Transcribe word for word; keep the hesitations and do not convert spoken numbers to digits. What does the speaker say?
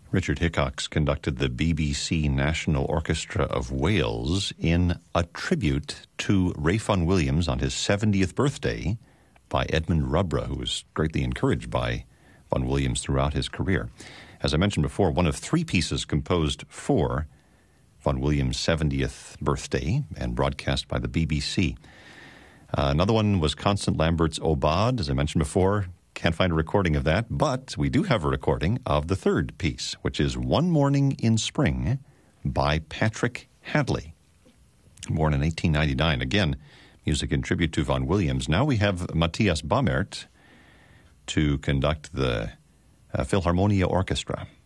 Richard Hickox conducted the B B C National Orchestra of Wales in a tribute to Ray Vaughan Williams on his seventieth birthday by Edmund Rubra, who was greatly encouraged by Vaughan Williams throughout his career. As I mentioned before, one of three pieces composed for Vaughan Williams' seventieth birthday and broadcast by the B B C. Uh, another one was Constant Lambert's Aubade, as I mentioned before. Can't find a recording of that, but we do have a recording of the third piece, which is One Morning in Spring by Patrick Hadley, born in eighteen ninety-nine. Again, music in tribute to Vaughan Williams. Now we have Matthias Baumert to conduct the uh, Philharmonia Orchestra.